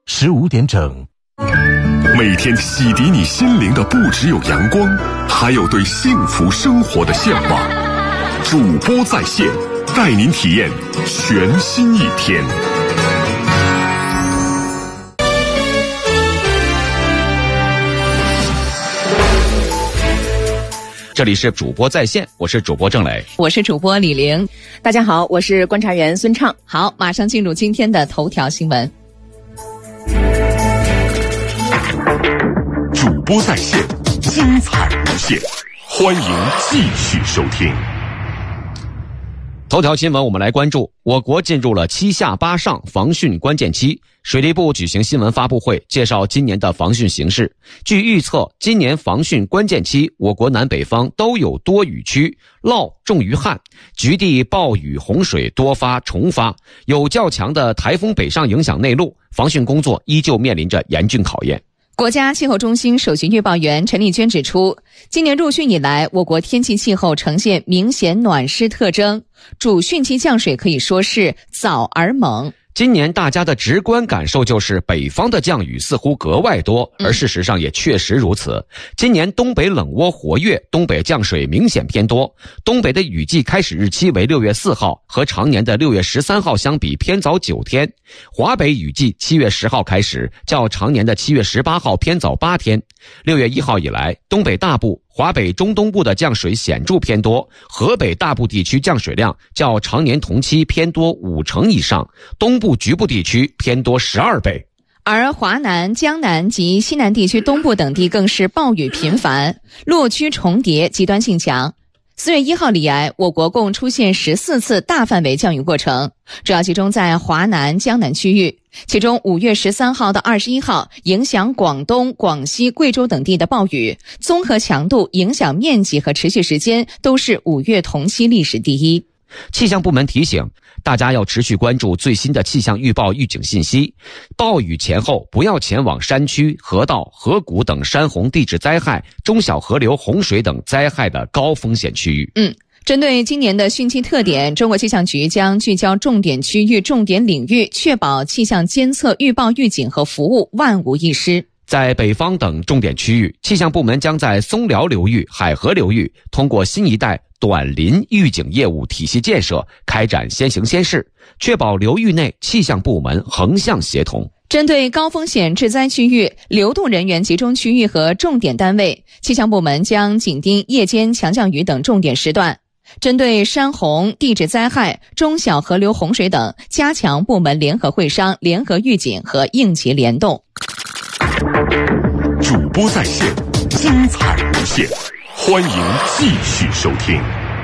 15点整。 每天洗涤你心灵的不只有阳光，还有对幸福生活的向往。主播在线，带您体验全新一天。 这里是主播在线，我是主播郑磊， 我是主播李玲。 大家好，我是观察员孙畅。 好，马上进入今天的头条新闻。 主播在线，精彩无限，欢迎继续收听。 头条新闻，我们来关注我国进入了7下8上防汛关键期。水利部举行新闻发布会，介绍今年的防汛形势。据预测，今年防汛关键期，我国南北方都有多雨区，涝重于旱，局地暴雨洪水多发重发，有较强的台风北上影响内陆，防汛工作依旧面临着严峻考验。 国家气候中心首席预报员陈丽娟指出，今年入汛以来，我国天气气候呈现明显暖湿特征，主汛期降水可以说是早而猛。 今年大家的直观感受就是北方的降雨似乎格外多，而事实上也确实如此。今年东北冷窝活跃，东北降水明显偏多。东北的雨季开始日期为6月4号，和常年的6月13号相比偏早9天。华北雨季7月10号开始，较常年的7月18号偏早8天。6月1号以来，东北大部、华北中东部的降水显著偏多，河北大部地区降水量较常年同期偏多50%以上，东部局部地区偏多12倍。 而华南、江南及西南地区东部等地更是暴雨频繁，落区重叠，极端性强。4月1号以来，我国共出现14次大范围降雨过程，主要集中在华南、江南区域。其中5月13号到21号影响广东、广西、贵州等地的暴雨，综合强度、影响面积和持续时间都是5月同期历史第一。 气象部门提醒大家要持续关注最新的气象预报预警信息，暴雨前后不要前往山区、河道、河谷等山洪地质灾害、中小河流洪水等灾害的高风险区域。 针对今年的汛期特点，中国气象局将聚焦重点区域、重点领域，确保气象监测、预报、预警和服务万无一失。 在北方等重点区域，气象部门将在松辽流域、海河流域通过新一代短临预警业务体系建设，开展先行先试，确保流域内气象部门横向协同。 针对高风险致灾区域、流动人员集中区域和重点单位，气象部门将紧盯夜间强降雨等重点时段。针对山洪、地质灾害、中小河流洪水等，加强部门联合会商、联合预警和应急联动。 主播在线，精彩无限，欢迎继续收听。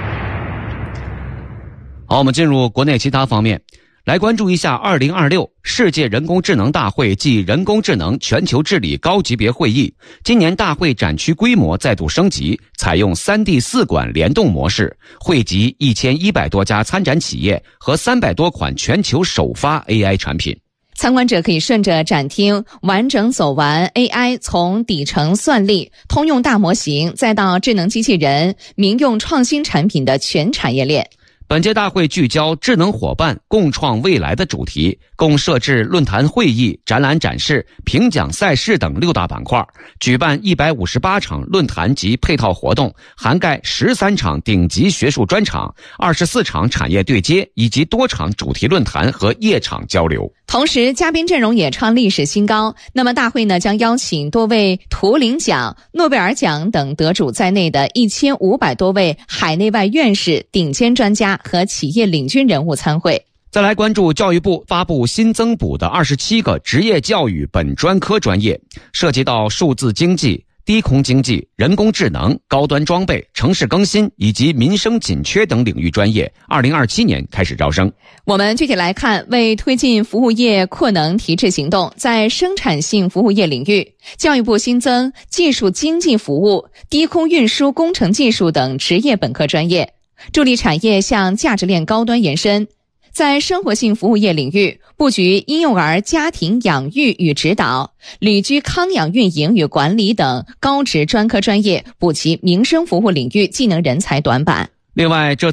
好，我们进入国内其他方面，来关注一下2026世界人工智能大会暨人工智能全球治理高级别会议。今年大会展区规模再度升级，采用3D 4馆联动模式，汇集1100多家参展企业和300多款全球首发 AI 产品。 参观者可以顺着展厅完整走完 AI 从底层算力、通用大模型，再到智能机器人、民用创新产品的全产业链。 本届大会聚焦智能伙伴共创未来的主题，共设置论坛会议、展览展示、评奖赛事等6大板块，举办158场论坛及配套活动，涵盖13场顶级学术专场、24场产业对接以及多场主题论坛和夜场交流。 同时，嘉宾阵容也创历史新高。那么大会呢，将邀请多位图灵奖、诺贝尔奖等得主在内的1500多位海内外院士、顶尖专家和企业领军人物参会。 再来关注教育部发布新增补的27个职业教育本专科专业，涉及到数字经济、低空经济、人工智能、高端装备、城市更新以及民生紧缺等领域专业，2027年开始招生。 我们具体来看，为推进服务业扩能提质行动，在生产性服务业领域，教育部新增技术经济服务、低空运输工程技术等职业本科专业，助力产业向价值链高端延伸。在生活性服务业领域，布局婴幼儿家庭养育与指导、旅居康养运营与管理等高职专科专业，补齐民生服务领域技能人才短板。 另外，这